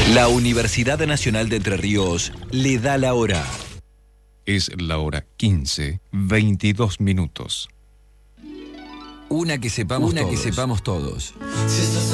La Universidad Nacional de Entre Ríos le da la hora. Es la hora 15:22. Una que sepamos todos. Si estás